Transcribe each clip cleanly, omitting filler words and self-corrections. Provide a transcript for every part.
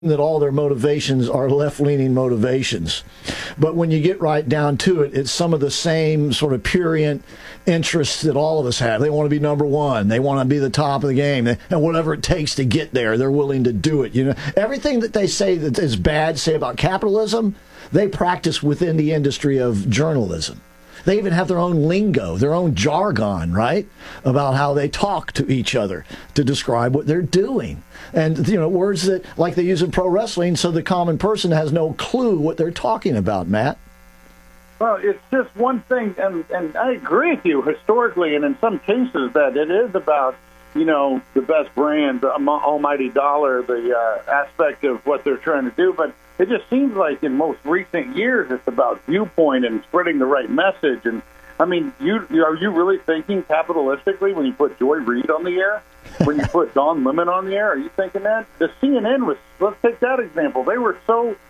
that all their motivations are left-leaning motivations. But when you get right down to it, it's some of the same sort of prurient interests that all of us have. They want to be number one. They want to be the top of the game. And whatever it takes to get there, they're willing to do it. You know, everything that they say that is bad, say about capitalism, they practice within the industry of journalism. They even have their own lingo, their own jargon, right, about how they talk to each other to describe what they're doing. And, you know, words that, like they use in pro wrestling, so the common person has no clue what they're talking about, Matt. Well, it's just one thing, and I agree with you historically, and in some cases that it is about, you know, the best brand, the almighty dollar, the aspect of what they're trying to do, but it just seems like in most recent years it's about viewpoint and spreading the right message. And, I mean, are you really thinking capitalistically when you put Joy Reid on the air? When you put Don Lemon on the air? Are you thinking that? The CNN was, let's take that example. They were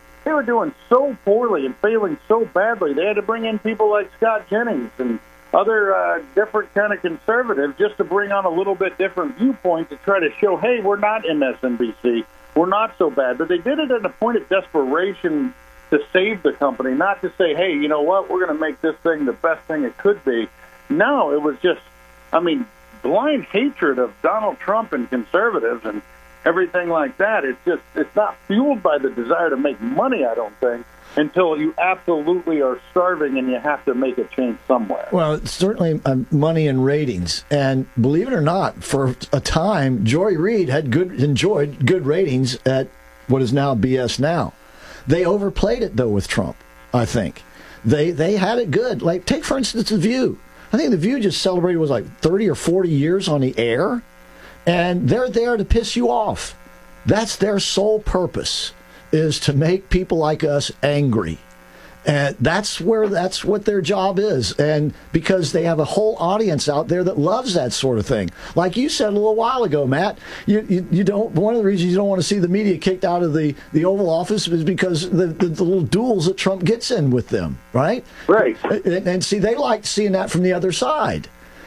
doing so poorly and failing so badly. They had to bring in people like Scott Jennings and other different kind of conservatives just to bring on a little bit different viewpoint to try to show, hey, we're not MSNBC. We're not so bad. But they did it at a point of desperation to save the company, not to say, hey, you know what, we're going to make this thing the best thing it could be. No, it was just, I mean, blind hatred of Donald Trump and conservatives and everything like that. It's not fueled by the desire to make money, I don't think, until you absolutely are starving and you have to make a change somewhere. Well, it's certainly money and ratings. And believe it or not, for a time, Joy Reid had enjoyed good ratings at what is now BS Now. They overplayed it, though, with Trump, I think. They had it good. Like, take, for instance, The View. I think The View just celebrated, was like 30 or 40 years on the air, and they're there to piss you off. That's their sole purpose, is to make people like us angry. And that's what their job is. And because they have a whole audience out there that loves that sort of thing. Like you said a little while ago, Matt, you don't, one of the reasons you don't want to see the media kicked out of the Oval Office is because the little duels that Trump gets in with them, right? Right. And see, they like seeing that from the other side.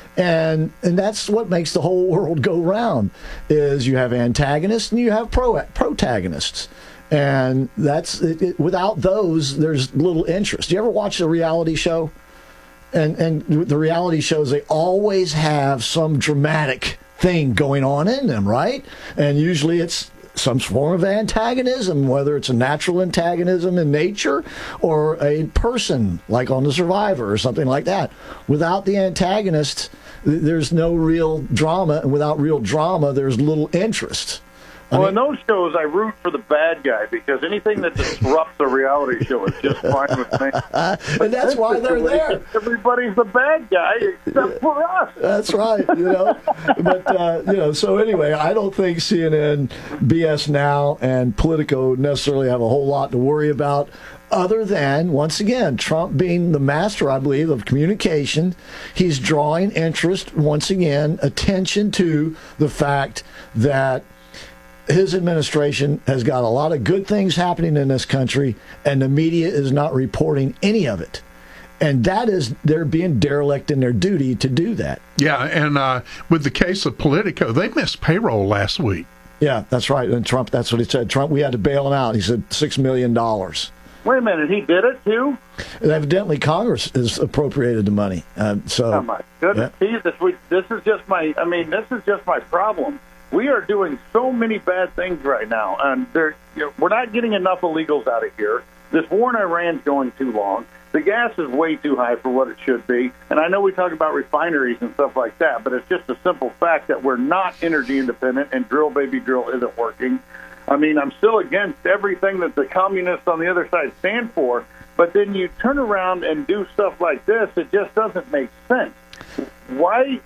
And that's what makes the whole world go round, is you have antagonists and you have protagonists. And that's without those, there's little interest. You ever watch a reality show? And the reality shows, they always have some dramatic thing going on in them, right? And usually it's some form of antagonism, whether it's a natural antagonism in nature or a person, like on The Survivor or something like that. Without the antagonist, there's no real drama, and without real drama, there's little interest. Well, in those shows, I root for the bad guy, because anything that disrupts a reality show is just fine with me. And that's why they're there. Everybody's the bad guy except for us. That's right, you know. But, you know, so anyway, I don't think CNN, BS Now, and Politico necessarily have a whole lot to worry about, other than, once again, Trump being the master, I believe, of communication. He's drawing interest, once again, attention to the fact that his administration has got a lot of good things happening in this country, and the media is not reporting any of it. And that is, they're being derelict in their duty to do that. Yeah, and with the case of Politico, they missed payroll last week. Yeah, that's right. And Trump, that's what he said. Trump, we had to bail him out. He said $6 million. Wait a minute, he did it too? And evidently, Congress has appropriated the money. Oh my goodness! Yeah. This is just my problem. We are doing so many bad things right now, and we're not getting enough illegals out of here. This war in Iran's going too long. The gas is way too high for what it should be. And I know we talk about refineries and stuff like that, but it's just a simple fact that we're not energy independent, and drill, baby, drill isn't working. I mean, I'm still against everything that the communists on the other side stand for, but then you turn around and do stuff like this, it just doesn't make sense. Why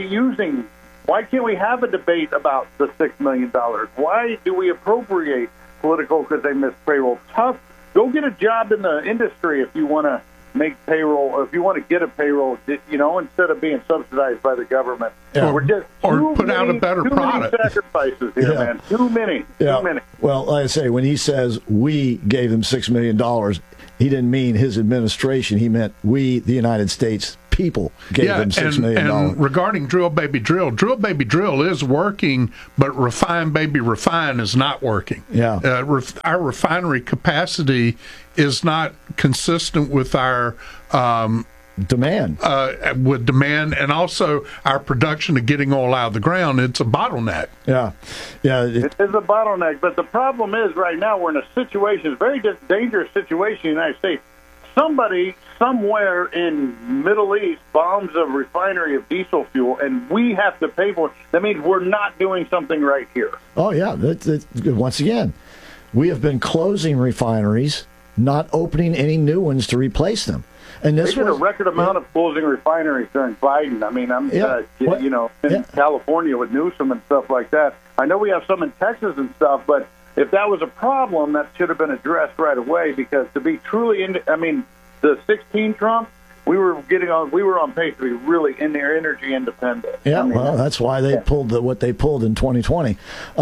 can't we have a debate about the $6 million? Why do we appropriate Politico because they miss payroll? Tough. Go get a job in the industry if you want to make payroll, or if you want to get a payroll, instead of being subsidized by the government. Yeah. Or put out a better product. Too many sacrifices here, man. Too many. Well, like I say, when he says we gave him $6 million, he didn't mean his administration. He meant we, the United States people gave them $6 million. And regarding Drill Baby Drill is working, but Refine Baby Refine is not working. Yeah. Our refinery capacity is not consistent with our demand. With demand, and also our production of getting oil out of the ground. It's a bottleneck. Yeah. It is a bottleneck, but the problem is right now we're in a situation, a very dangerous situation in the United States. Somebody somewhere in Middle East bombs a refinery of diesel fuel, and we have to pay for it. That means we're not doing something right here. Oh, yeah. Once again, we have been closing refineries, not opening any new ones to replace them. And this they did a record amount of closing refineries during Biden. I mean, in California with Newsom and stuff like that. I know we have some in Texas and stuff, but if that was a problem, that should have been addressed right away. Because to be truly, the 16 Trump, we were on pace to be really energy independent. Yeah, that's why they pulled what they pulled in 2020.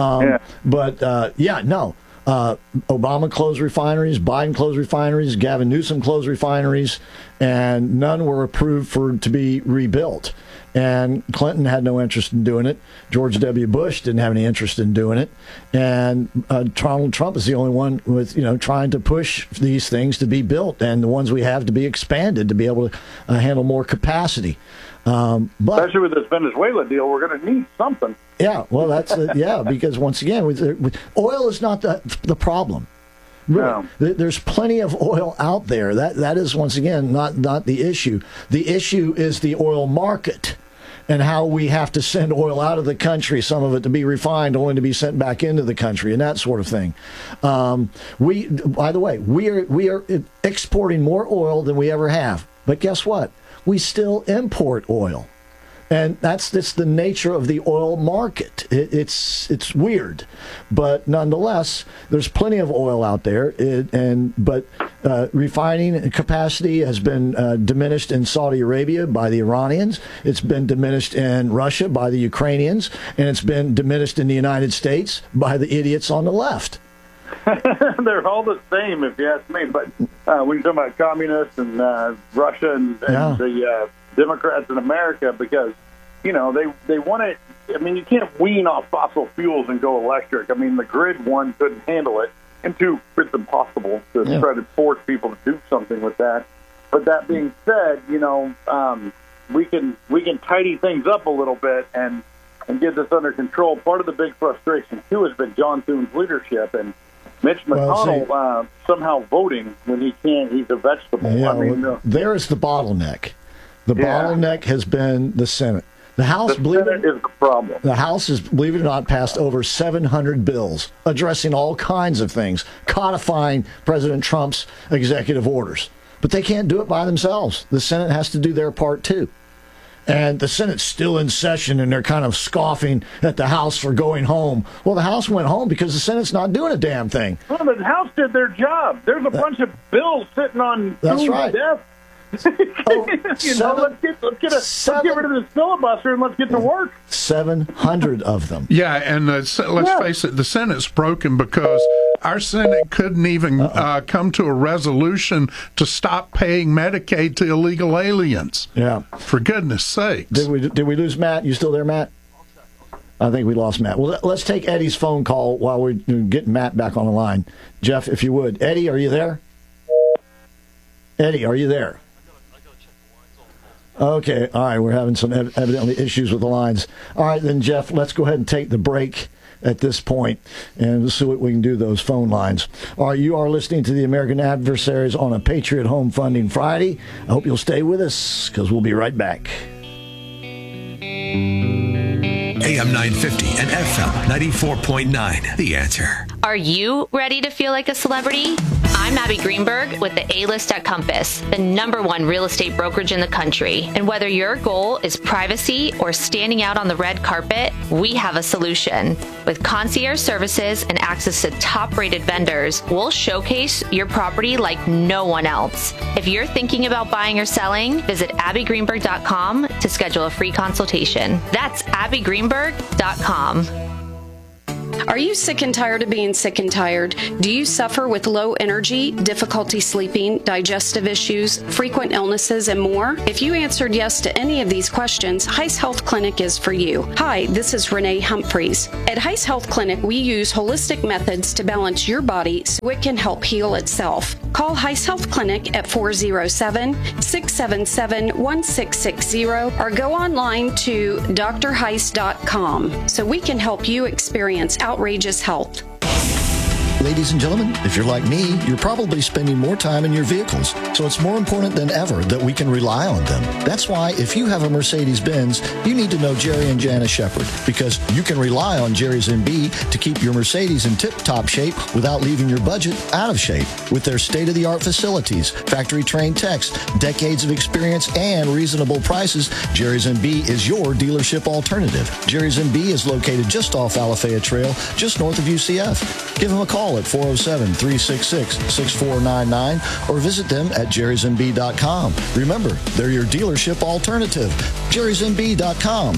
Obama closed refineries, Biden closed refineries, Gavin Newsom closed refineries, and none were approved to be rebuilt. And Clinton had no interest in doing it. George W. Bush didn't have any interest in doing it. And Donald Trump is the only one with, trying to push these things to be built and the ones we have to be expanded to be able to handle more capacity. But especially with this Venezuela deal, we're going to need something. Yeah, well, that's because once again, oil is not the problem. Really. No. There's plenty of oil out there. That is once again not the issue. The issue is the oil market and how we have to send oil out of the country, some of it to be refined, only to be sent back into the country, and that sort of thing. By the way, we are exporting more oil than we ever have. But guess what? We still import oil. And that's the nature of the oil market. It's weird, but nonetheless, there's plenty of oil out there. But refining capacity has been diminished in Saudi Arabia by the Iranians. It's been diminished in Russia by the Ukrainians, and it's been diminished in the United States by the idiots on the left. They're all the same, if you ask me. But when you talk about communists and Russia and the Democrats in America, because they want to. I mean, you can't wean off fossil fuels and go electric. I mean, the grid, one, couldn't handle it, and two, it's impossible to try to force people to do something with that. But that being said, we can tidy things up a little bit and get this under control. Part of the big frustration too has been John Thune's leadership and Mitch McConnell somehow voting when he can't. He's a vegetable. Yeah, there is the bottleneck. The bottleneck has been the Senate. The House, is the problem. The House has, believe it or not, passed over 700 bills addressing all kinds of things, codifying President Trump's executive orders. But they can't do it by themselves. The Senate has to do their part, too. And the Senate's still in session, and they're kind of scoffing at the House for going home. Well, the House went home because the Senate's not doing a damn thing. Well, the House did their job. There's a bunch of bills sitting on Thune's desk. Let's get rid of this filibuster and let's get to work. 700 of them. Yeah, and let's face it, the Senate's broken because our Senate couldn't even come to a resolution to stop paying Medicaid to illegal aliens. Yeah, for goodness sakes. Did we lose Matt? You still there, Matt? I think we lost Matt. Well, let's take Eddie's phone call while we're getting Matt back on the line. Jeff, if you would. Eddie, are you there? Eddie, are you there? Okay, all right, we're having some evidently issues with the lines. All right, then, Jeff, let's go ahead and take the break at this point, and we'll see what we can do those phone lines. All right, you are listening to the American Adversaries on a Patriot Home Funding Friday. I hope you'll stay with us, because we'll be right back. AM 950 and FM 94.9, The Answer. Are you ready to feel like a celebrity? I'm Abby Greenberg with the A-List at Compass, the #1 real estate brokerage in the country. And whether your goal is privacy or standing out on the red carpet, we have a solution. With concierge services and access to top-rated vendors, we'll showcase your property like no one else. If you're thinking about buying or selling, visit abbygreenberg.com to schedule a free consultation. That's abbygreenberg.com. Are you sick and tired of being sick and tired? Do you suffer with low energy, difficulty sleeping, digestive issues, frequent illnesses, and more? If you answered yes to any of these questions, Heiss Health Clinic is for you. Hi, this is Renee Humphreys. At Heiss Health Clinic, we use holistic methods to balance your body so it can help heal itself. Call Heiss Health Clinic at 407-677-1660 or go online to drheiss.com so we can help you experience outrageous health. Ladies and gentlemen, if you're like me, you're probably spending more time in your vehicles, so it's more important than ever that we can rely on them. That's why if you have a Mercedes-Benz, you need to know Jerry and Janice Shepard, because you can rely on Jerry's MB to keep your Mercedes in tip-top shape without leaving your budget out of shape. With their state-of-the-art facilities, factory-trained techs, decades of experience, and reasonable prices, Jerry's MB is your dealership alternative. Jerry's MB is located just off Alafaya Trail, just north of UCF. Give them a call at 407-366-6499 or visit them at jerrysmb.com. Remember, they're your dealership alternative. jerrysmb.com,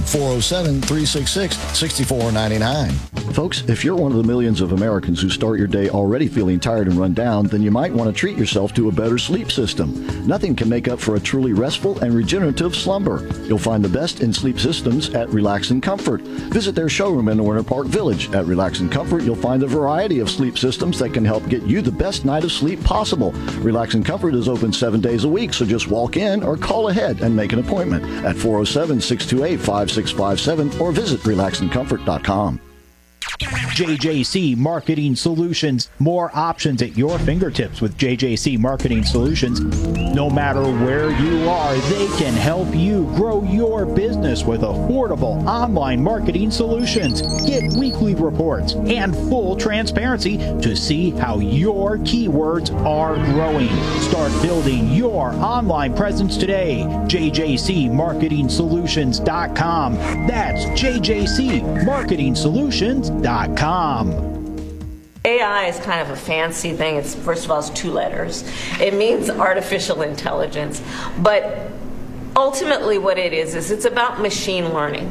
407-366-6499. Folks, if you're one of the millions of Americans who start your day already feeling tired and run down, then you might want to treat yourself to a better sleep system. Nothing can make up for a truly restful and regenerative slumber. You'll find the best in sleep systems at Relax and Comfort. Visit their showroom in Winter Park Village. At Relax and Comfort, you'll find a variety of sleep systems that can help get you the best night of sleep possible. Relax and Comfort is open 7 days a week, so just walk in or call ahead and make an appointment at 407-628-5657 or visit relaxandcomfort.com. JJC Marketing Solutions. More options at your fingertips with JJC Marketing Solutions. No matter where you are, they can help you grow your business with affordable online marketing solutions. Get weekly reports and full transparency to see how your keywords are growing. Start building your online presence today. JJCMarketingSolutions.com. That's JJCMarketingSolutions.com. AI is kind of a fancy thing. It's, first of all, it's 2 letters. It means artificial intelligence. But ultimately what it is it's about machine learning.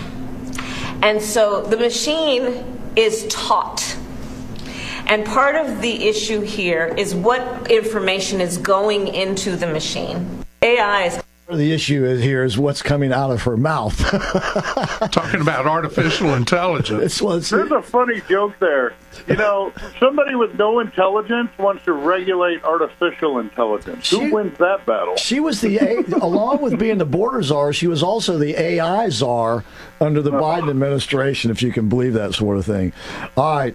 And so the machine is taught. And part of the issue here is what information is going into the machine. AI is... The issue is what's coming out of her mouth. Talking about artificial intelligence. There's a funny joke there. You know, somebody with no intelligence wants to regulate artificial intelligence. Who wins that battle? She was along with being the border czar, she was also the AI czar under the Biden administration, if you can believe that sort of thing. All right.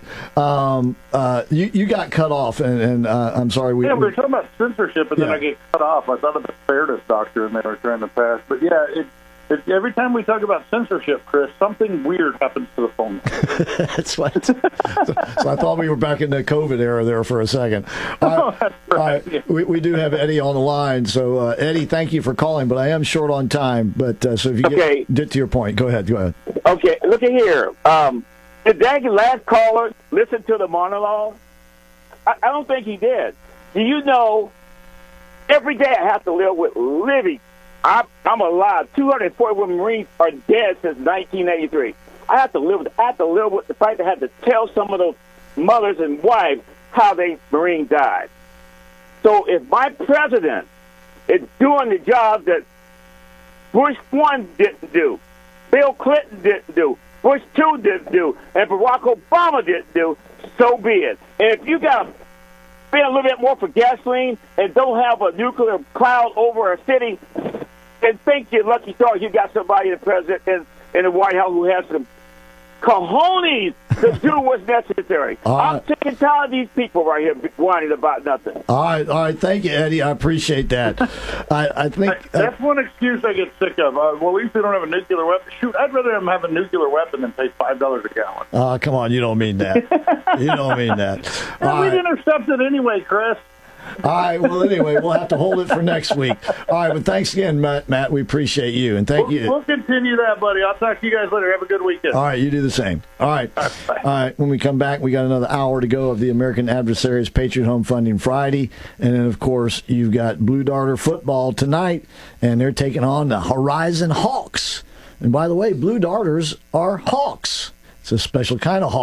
You got cut off, and I'm sorry. We were talking about censorship, and then I get cut off. I thought of the fairness doctrine they were trying to pass. But, yeah, every time we talk about censorship, Chris, something weird happens to the phone. That's what. So I thought we were back in the COVID era there for a second. That's right. We do have Eddie on the line. So, Eddie, thank you for calling, but I am short on time. But so if you get to your point, go ahead. Okay, look at here. Did that last caller listen to the monologue? I don't think he did. Do you know, every day I have to live with living. I'm alive. 241 Marines are dead since 1983. I have to live with the fact that I had to tell some of those mothers and wives how they Marine died. So if my president is doing the job that Bush 1 didn't do, Bill Clinton didn't do, Bush 2 didn't do, and Barack Obama didn't do, so be it. And if you got to pay a little bit more for gasoline and don't have a nuclear cloud over a city, and think you're lucky stars you got somebody, the president in the White House, who has some cojones to do what's necessary. I'm sick and tired of these people right here whining about nothing. All right. Thank you, Eddie. I appreciate that. I think that's one excuse I get sick of. Well, at least they don't have a nuclear weapon. Shoot, I'd rather them have a nuclear weapon than pay $5 a gallon. Come on, you don't mean that. You don't mean that. We'd intercept it anyway, Chris. All right. Well, anyway, we'll have to hold it for next week. All right. But thanks again, Matt. We appreciate you. And thank you. We'll continue that, buddy. I'll talk to you guys later. Have a good weekend. All right. You do the same. All right. All right. When we come back, we got another hour to go of the American Adversaries Patriot Home Funding Friday. And then, of course, you've got Blue Darter football tonight. And they're taking on the Horizon Hawks. And by the way, Blue Darters are hawks. It's a special kind of hawk.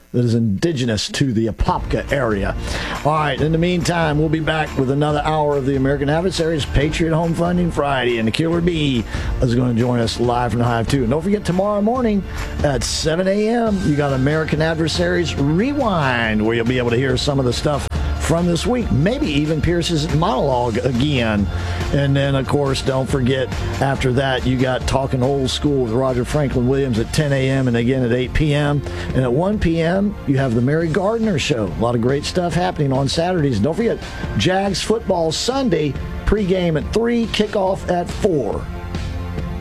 that is indigenous to the Apopka area. All right, in the meantime, we'll be back with another hour of the American Adversaries Patriot Home Funding Friday, and the Killer Bee is going to join us live from the Hive, too. And don't forget, tomorrow morning at 7 a.m., you got American Adversaries Rewind, where you'll be able to hear some of the stuff from this week, maybe even Pierce's monologue again. And then, of course, don't forget, after that, you got Talking Old School with Roger Franklin Williams at 10 a.m. and again at 8 p.m. And at 1 p.m., you have the Mary Gardner Show. A lot of great stuff happening on Saturdays. And don't forget, Jags football Sunday, pregame at 3, kickoff at 4.